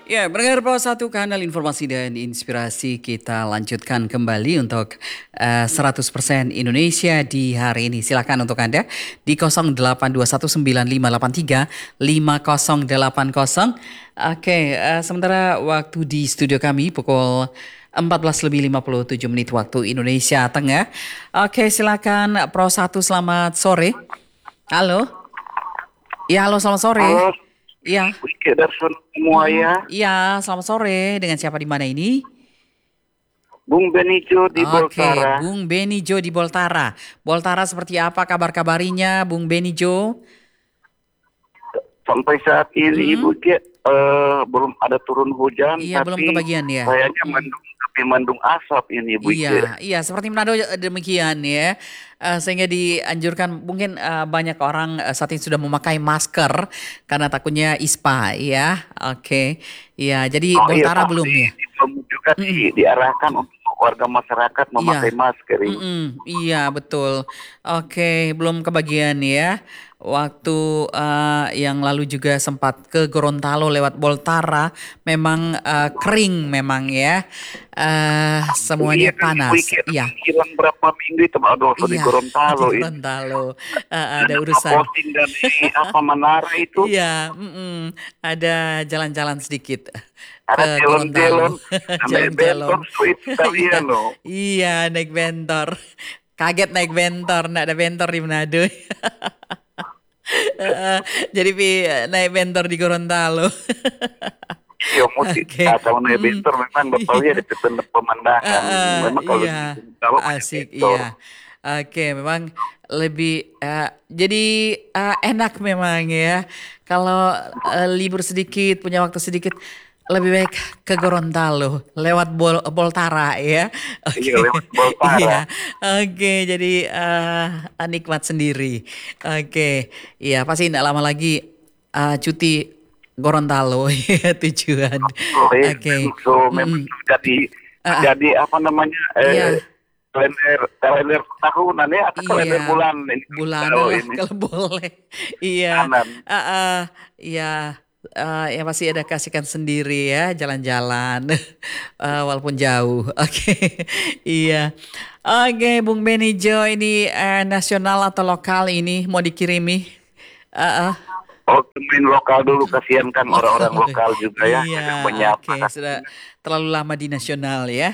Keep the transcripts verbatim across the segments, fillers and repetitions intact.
Ya, pendengar Pro satu kanal informasi dan inspirasi kita lanjutkan kembali untuk eh, seratus persen Indonesia di hari ini. Silakan untuk Anda di nol delapan dua satu sembilan lima delapan tiga lima nol delapan nol. Oke, eh, sementara waktu di studio kami pukul empat belas lebih lima puluh tujuh menit waktu Indonesia Tengah. Oke, silakan Pro satu, selamat sore. Halo. Ya, halo, selamat sore. Halo, Iya. Wiki Darson semua Mm-mm. ya. Iya, selamat sore. Dengan siapa di mana ini? Bung Benijo di Oke, Boltara. Bung Benijo di Boltara. Boltara seperti apa kabar-kabarinya, Bung Benijo? Sampai saat ini Hmm? Ibu Ki eh, belum ada turun hujan, Iya, belum tapi kebagian ya. kayaknya Mm. mendung tapi mendung asap ini Ibu Ki. Iya, iya seperti Manado demikian ya. Eh, sehingga dianjurkan mungkin eh, banyak orang eh, saat ini sudah memakai masker karena takutnya ispa ya. Oke. Iya, jadi Oh iya, Boltara Pak, belum di, ya? di, juga Mm-mm. di, diarahkan untuk warga masyarakat memakai Iya, masker ini. mm-mm, iya betul. Oke, belum kebagian ya. Waktu eh, yang lalu juga sempat ke Gorontalo lewat Boltara, memang eh, kering memang ya. Eh, Oh iya semuanya kan Ibu panas. Ki, Iya, hilang berapa minggu itu Pak Adolfo di iya di Gorontalo ini. Gorontalo. Eh, ada Dan apa urusan. posting dari apa Menara itu Iya, mm-mm, ada jalan-jalan sedikit ada ke jelon-jelon Gorontalo, naik bentor jalan-jalan. sweet Iya, sekalian loh. iya naik bentor. Kaget naik bentor, nggak ada bentor di Manado. Heeh, jadi pi naik bentor di Gorontalo. Iya, musik Oke, atau naik mm, bentor memang Betawi iya, ada ketentuan pemandangan. heeh, Memang kalau iya, di Tawa banyak asik, bentor. iya. Oke, memang lebih eh, jadi eh, enak memang ya. Kalau eh, libur sedikit, punya waktu sedikit, lebih baik ke Gorontalo lewat Bol Boltara ya. Iya, Oke, lewat Boltara. iya, oke. Jadi eh, nikmat sendiri. Oke, iya pasti tidak lama lagi eh, cuti Gorontalo ya tujuan. Oh, iya, Oke, so memang mm-mm. jadi Ah, ah, jadi apa namanya eh, iya. kalender kalender tahunan ya atau kalender Iya, bulan ini bulanan kalau lah ini kalau boleh. Iya, kanan. ah, ah, iya, ah, ya pasti ada kasihkan sendiri ya jalan-jalan, Ah, walaupun jauh. Oke, iya. Oke, Bung Benijo ini eh, nasional atau lokal ini mau dikirimi? Ah, ah, Oh, main lokal dulu, kasihan kan lokal. orang-orang lokal juga ya, Iya, kadang oke, menyapa. sudah terlalu lama di nasional ya.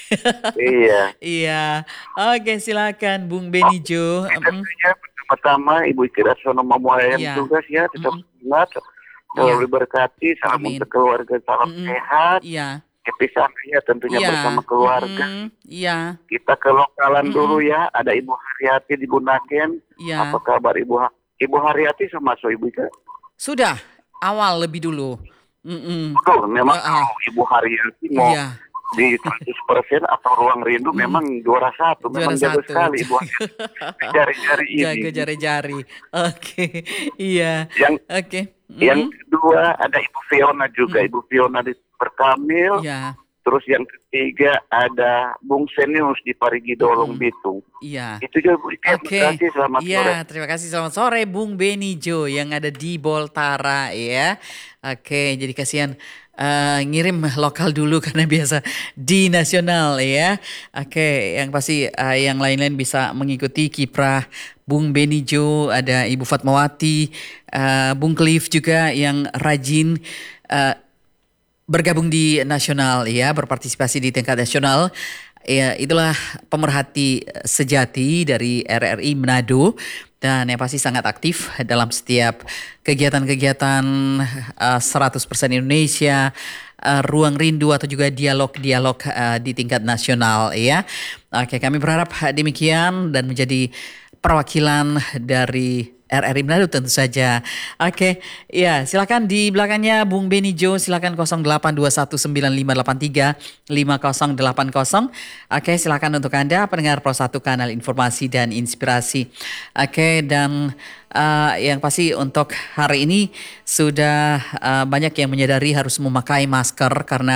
Iya. Iya, oke silakan Bung Oh, Benijo. dan Mm-mm. saya pertama Ibu Ira Sono memulai Iya. tugas ya, tetap Mm-mm. semangat, selalu Iya, diberkati, salam amin. untuk keluarga, salam Mm-mm. sehat, Iya, happy Sunday ya tentunya iya, bersama keluarga. mm-mm. Iya, Kita ke lokalan dulu mm-mm. ya, ada Ibu Haryati di Bunaken. Apa Iya. kabar Ibu Ha- Ibu Haryati sama so Ibu Ika? Sudah awal lebih dulu. Mm-mm. Betul, memang Ah, ah. kalau Ibu Haryati mau Iya, di seratus persen atau ruang rindu mm. memang juara satu, Juara memang jago satu. sekali Ibu Haryati. Jari-jari ini. Jago jari-jari. Oke, iya. Yang Oke. Yang Mm-mm. kedua ada Ibu Fiona juga, Mm-mm. Ibu Fiona di Perkamil. Iya, Terus yang ketiga ada Bung Senius di Parigi Dolong mm-mm. Bitung. Iya. Itu juga Bu Ika, terima Oke, kasih, selamat sore. iya terima kasih selamat sore Bung Benijo yang ada di Boltara ya. Oke, jadi kasihan eh, ngirim lokal dulu karena biasa di nasional ya. Oke, yang pasti eh, yang lain-lain bisa mengikuti kiprah Bung Benijo, ada Ibu Fatmawati, eh, Bung Cliff juga yang rajin eh, bergabung di nasional ya, berpartisipasi di tingkat nasional. Ya, itulah pemerhati sejati dari R R I Manado dan yang pasti sangat aktif dalam setiap kegiatan-kegiatan eh, seratus persen Indonesia, eh, Ruang Rindu atau juga dialog-dialog eh, di tingkat nasional ya. Oke, kami berharap demikian dan menjadi perwakilan dari R R I Manado tentu saja. Oke, ya silakan di belakangnya Bung Benijo, silakan nol delapan dua satu sembilan lima delapan tiga lima nol delapan nol. Oke, silakan untuk Anda pendengar Pro satu kanal informasi dan inspirasi. Oke, dan uh, yang pasti untuk hari ini sudah uh, banyak yang menyadari harus memakai masker karena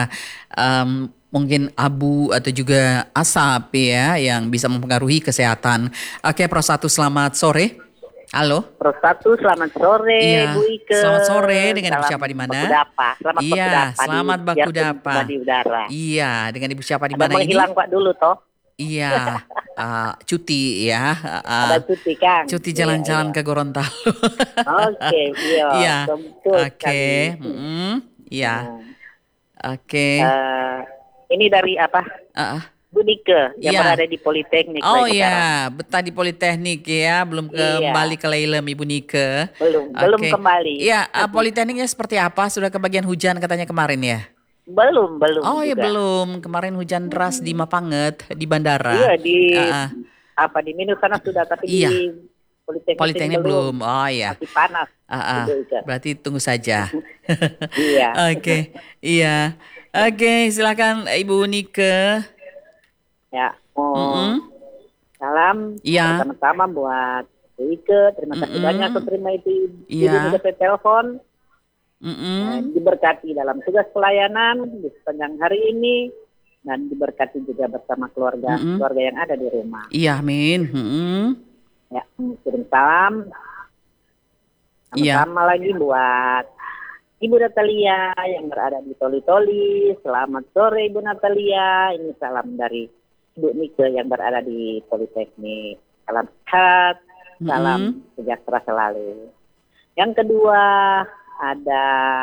um, mungkin abu atau juga asap ya yang bisa mempengaruhi kesehatan. Oke, Pro satu selamat sore. Halo. Pro satu, selamat sore Iya, Bu Ike. selamat sore dengan Ibu Salam siapa di mana? Bakudapa. Selamat Iya, Bakudapa selamat di Bakudapa. biarpun di udara. Iya, dengan Ibu siapa di Ada mana ini? menghilang Pak dulu toh. Iya, uh, cuti ya. Uh, Ada cuti Kang. cuti Iya, jalan-jalan iya. ke Gorontalo. Oke, iya. Iya, Betul oke. sekali. Mm, Iya, Nah, oke. eh, ini dari apa? Uh, uh. Bu Nike yang Iya. berada di Politeknik. Oh Lagi sekarang. iya, betah di Politeknik ya, belum Iya. kembali ke Leilem Ibu Nike. Belum, belum Oke. kembali. Iya, uh, Politekniknya seperti apa? Sudah kebagian hujan katanya kemarin ya? Belum, belum Oh ya juga. belum, kemarin hujan deras di Mapanget, di bandara. Iya di Ah, ah. apa di Minus sana sudah, tapi Iya. di Politeknik, Politeknik ini belum. Oh ya. Masih panas. Ah, ah. Gitu, Ika. Berarti tunggu saja. Iya. Oke, iya. Oke, silakan Ibu Nike. Ya, mau Mm-mm. salam Iya. pertama-tama buat Bu Ike. Terima kasih Mm-mm. banyak sudah terima itu Iya. Ibu Nike telepon. Mm-mm. Dan diberkati dalam tugas pelayanan di sepanjang hari ini, dan diberkati juga bersama keluarga Mm-mm. keluarga yang ada di rumah. Iya, amin. Mm-mm. Ya, kirim salam. Iya. Sama lagi buat Ibu Natalia yang berada di Toli-Toli. Selamat sore Ibu Natalia. Ini salam dari Ibu Nike yang berada di Politeknik. Salam sehat, salam sejahtera selalu. Yang kedua ada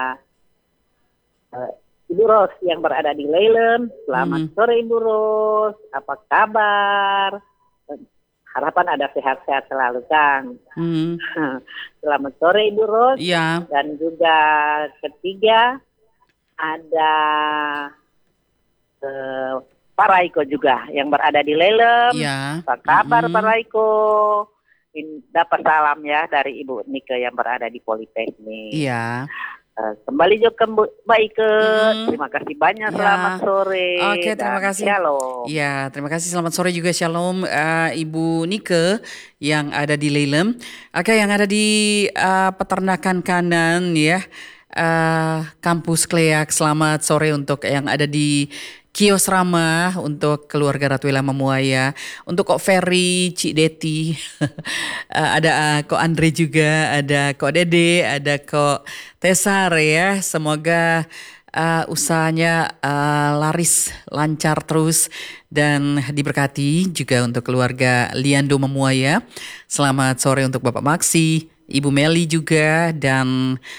uh, Ibu Ros yang berada di Leilem. Selamat Mm. sore Ibu Ros. Apa kabar? Harapan ada sehat-sehat selalu Kang. Mm. Selamat sore Ibu Ros. Iya. Dan juga ketiga ada eh, Pak Raiko juga yang berada di Leilem. Iya. Apa kabar Mm-mm. Pak Raiko? In- dapat salam ya dari Ibu Nike yang berada di Politeknik. Iya. Eh, kembali juga ke Bu- Mbak Ike. Mm. Terima kasih banyak. Ya. Selamat sore. Oke, terima dan kasih. Shalom. Ya, terima kasih. Selamat sore juga Shalom eh, Ibu Nike yang ada di Leilem. Oke, yang ada di eh, peternakan kanan ya. eh, Kampus Kleak. Selamat sore untuk yang ada di Kios Ramah untuk keluarga Ratu Ella Memuaya, untuk Kok Ferry, Cik Deti, eh, ada eh, Kok Andre juga, ada Kok Dede, ada Kok Tesar ya. Semoga uh, usahanya uh, laris, lancar terus dan diberkati juga untuk keluarga Liando Memuaya. Selamat sore untuk Bapak Maksi, Ibu Meli juga, dan